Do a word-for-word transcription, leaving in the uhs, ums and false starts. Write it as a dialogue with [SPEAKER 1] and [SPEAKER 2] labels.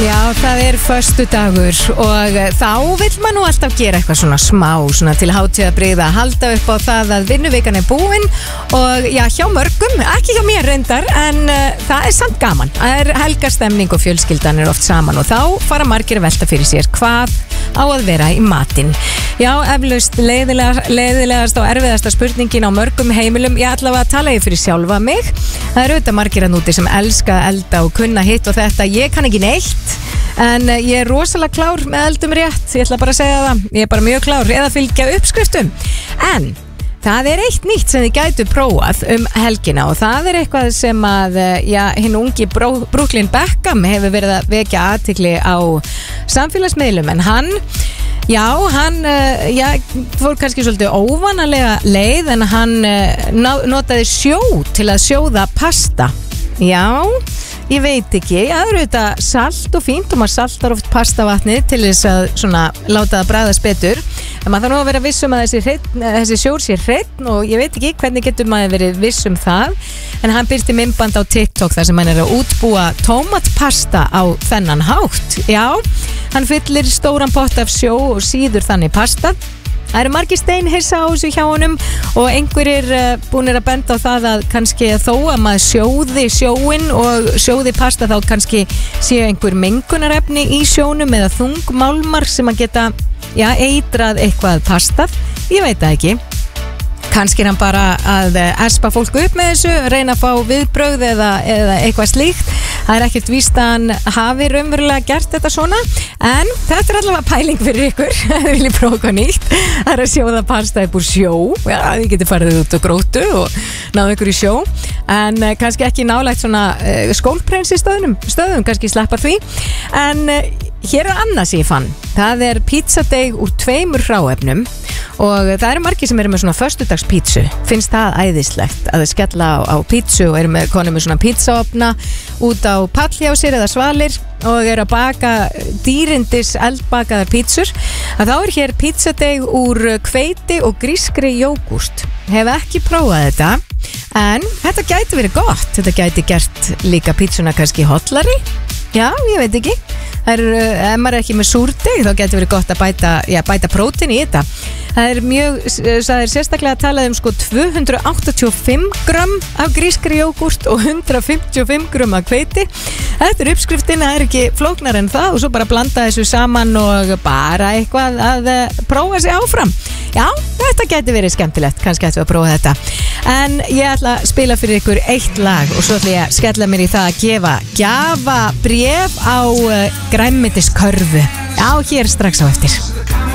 [SPEAKER 1] Já, það er föstudagur og þá vill maður nú alltaf gera eitthvað svona smá svona til hátíðabrigða, halda upp á það að vinnuvikan er búin og já, hjá mörgum, ekki hjá mér reyndar en uh, það er samt gaman. Það er helgastemning og fjölskyldan er oft saman og þá fara margir að velta fyrir sér hvað á að vera í matinn. Já, eflaust leiðilega, leiðilegast og erfiðasta spurningin á mörgum heimilum, ég allavega tala ég fyrir sjálfa mig. Það eru auðvitað margir að núti sem elska að elda og kunna hitt og þetta, ég kann ekki neitt en ég er rosalega klár með eldum rétt, ég ætla bara að segja það, ég er bara mjög klár eða fylgja uppskriftum. En það er eitt nýtt sem þið gætu prófað um helgina og það er eitthvað sem að, já, hinn ungi Brooklyn Beckham hefur verið að vekja athygli á samfélagsmiðlum en hann, já, hann já, fór kannski svolítið óvanalega leið en hann notaði sjó til að sjóða pasta. Já, ég veit ekki, það eru þetta salt og fínt og maður saltar oft pastavatnið til þess að svona láta það bragðast betur en maður þarf nú að vera viss um að þessi, hreinn, þessi sjór sé hreinn og ég veit ekki hvernig getur maður verið viss um það en hann byrsti myndband á TikTok þar sem hann er að útbúa tómatpasta á þennan hátt. Já, hann fyllir stóran pott af sjó og síður þannig pasta. Það eru margir steinhissa á þessu hjá honum og einhverjir uh, búinir að benda á það að kannski þó að maður sjóði sjóin og sjóði pasta þá kannski séu einhver mengunarefni í sjónum eða þungmálmar sem að geta, já, eitrað eitthvað pastað. Ég veit það ekki. Kannski er hann bara að espa fólk upp með þessu, reyna að fá viðbrögð eða, eða eitthvað slíkt. Það er ekkert víst að hann hafi raunverulega gert þetta svona en þetta er allavega pæling fyrir ykkur það vilji prófa eitthvað nýtt. Það er að sjóða pasta upp úr sjó. Já, þið getur farið út á grótu og náðu ykkur í sjó en uh, kannski ekki nálægt svona uh, skólprensi stöðum, stöðum kannski sleppa því en uh, hér er annað sem ég fann. Það er pizzadeig úr tveimur hráefnum og það eru margir sem eru með svona föstudagspítsu. Finnst það æðislegt að skella á, á pítsu og eru með konum með svona pizzaopna út á pall hjá sér eða svalir og eru að baka dýrindis eldbakaðar pítsur. Að þá er hér pizzadeig úr hveiti og grískri jógúrt. Hef ekki prófað þetta en þetta gæti verið gott. Þetta gæti gert líka pítsuna kannski hollari. Já, ég veit ekki. Það er, ef maður er ekki með súrdeig þá getur verið gott að bæta, já, bæta prótín í þetta. Það er mjög, það er sérstaklega að tala um sko tvö hundruð áttatíu og fimm grömm af grískri jógúrt og hundrað fimmtíu og fimm grömm af hveiti. Þetta er uppskriftin, það er ekki flóknar en það og svo bara blanda þessu saman og bara eitthvað að prófa sig áfram. Já, þetta getur verið skemmtilegt, kannski ættum við að prófa þetta. En ég ætla að spila fyrir ykkur eitt lag og svo ætla ég að skella mér í það að gefa gjafabréf á grænmetiskörfu. Já, hér strax á eftir.